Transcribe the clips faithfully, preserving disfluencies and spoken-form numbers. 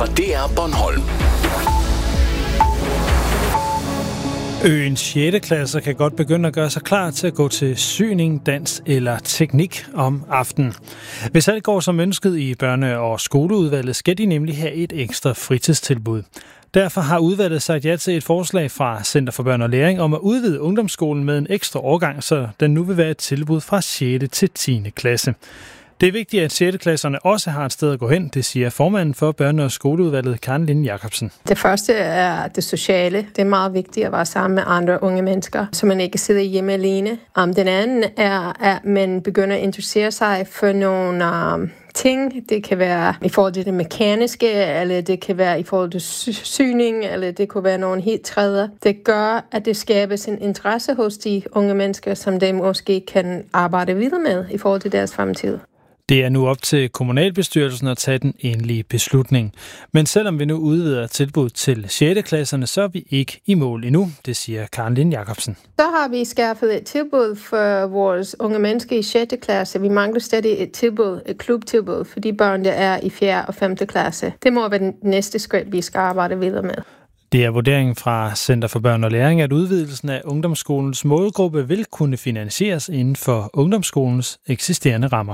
fra D R Bornholm. Øens sjette klasser kan godt begynde at gøre sig klar til at gå til syning, dans eller teknik om aftenen. Hvis alt går som ønsket i børne- og skoleudvalget, skal de nemlig have et ekstra fritidstilbud. Derfor har udvalget sagt ja til et forslag fra Center for Børn og Læring om at udvide ungdomsskolen med en ekstra årgang, så den nu vil være et tilbud fra sjette til tiende klasse. Det er vigtigt, at sjette klasserne også har et sted at gå hen, det siger formanden for børne- og skoleudvalget, Karen Linde Jacobsen. Det første er det sociale. Det er meget vigtigt at være sammen med andre unge mennesker, så man ikke sidder hjemme alene. Um, den anden er, at man begynder at interessere sig for nogle um, ting. Det kan være i forhold til det mekaniske, eller det kan være i forhold til syning, eller det kunne være nogle helt tredje. Det gør, at det skabes en interesse hos de unge mennesker, som de måske kan arbejde videre med i forhold til deres fremtid. Det er nu op til kommunalbestyrelsen at tage den endelige beslutning. Men selvom vi nu udvider tilbud til sjette klasserne, så er vi ikke i mål endnu, det siger Karen Linde Jacobsen. Så har vi skaffet et tilbud for vores unge mennesker i sjette klasse. Vi mangler stadig et tilbud, et klubtilbud for de børn, der er i fjerde og femte klasse. Det må være den næste skridt, vi skal arbejde videre med. Det er vurderingen fra Center for Børn og Læring, at udvidelsen af ungdomsskolens målgruppe vil kunne finansieres inden for ungdomsskolens eksisterende rammer.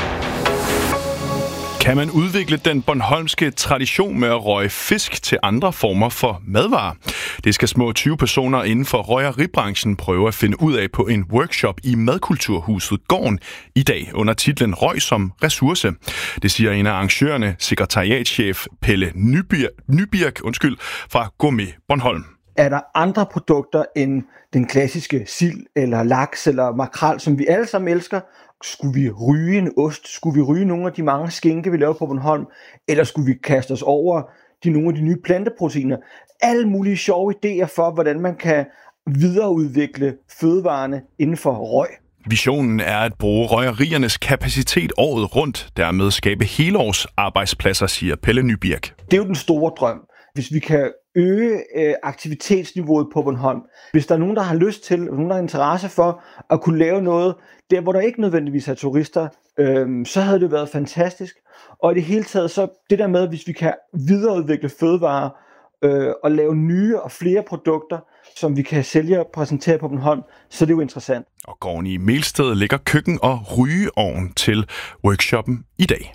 Kan man udvikle den bornholmske tradition med at røge fisk til andre former for madvarer? Det skal små tyve personer inden for røgeribranchen prøve at finde ud af på en workshop i Madkulturhuset Gården i dag under titlen Røg som ressource. Det siger en af arrangørerne, sekretariatschef Pelle Nybirk, Nybirk undskyld, fra Gourmet Bornholm. Er der andre produkter end den klassiske sild eller laks eller makrel, som vi alle sammen elsker? Skulle vi ryge en ost? Skulle vi ryge nogle af de mange skinke, vi laver på Bornholm? Eller skulle vi kaste os over de, nogle af de nye planteproteiner? Alle mulige sjove idéer for, hvordan man kan videreudvikle fødevarene inden for røg. Visionen er at bruge røgeriernes kapacitet året rundt, dermed skabe helårs arbejdspladser, siger Pelle Nybirk. Det er jo den store drøm. Hvis vi kan øge øh, aktivitetsniveauet på Bornholm, hvis der er nogen, der har lyst til, nogen, der har interesse for at kunne lave noget, der hvor der ikke nødvendigvis er turister, øh, så havde det været fantastisk. Og i det hele taget, så det der med, hvis vi kan videreudvikle fødevarer øh, og lave nye og flere produkter, som vi kan sælge og præsentere på Bornholm, så er det jo interessant. Og gården i Melsted ligger køkken- og rygeovn til workshoppen i dag.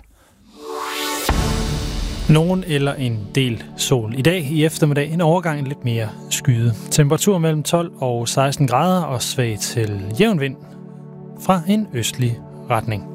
Nogen eller en del sol. I dag i eftermiddag en overgang lidt mere skyet. Temperatur mellem tolv og seksten grader og svag til jævn vind fra en østlig retning.